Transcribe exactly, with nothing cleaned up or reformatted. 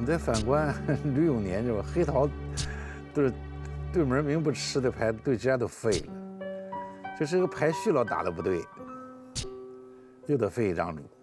你再反观吕永年，是吧？黑桃都是对门明不吃的牌，对家都废了。这是个排序老打的不对，又得废一张主。